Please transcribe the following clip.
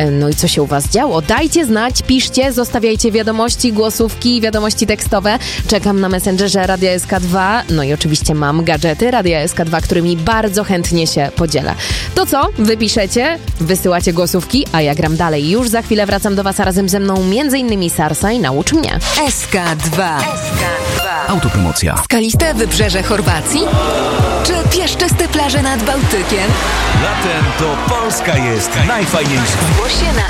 No i co się u was działo? Dajcie znać, piszcie, zostawiajcie wiadomości, głosówki, wiadomości tekstowe. Czekam na Messengerze Radia SK2. No i oczywiście mam gadżety Radia SK2, którymi bardzo chętnie się podzielę. To co? Wy piszecie, wysyłacie głosówki, a ja gram dalej. Już za chwilę wracam do was, a razem ze mną m.in. Sarsa i Naucz mnie. SK2. Autopromocja. Skaliste wybrzeże Chorwacji? Czy piaszczyste plaże nad Bałtykiem? Latem to Polska jest najfajniejsza. Zgłoś się na